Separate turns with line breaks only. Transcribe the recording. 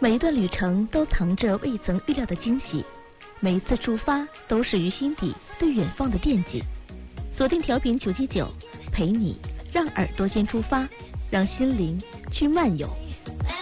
每一段旅程都藏着未曾预料的惊喜，每一次出发都始于心底对远方的惦记。锁定调频979，陪你让耳朵先出发，让心灵去漫游。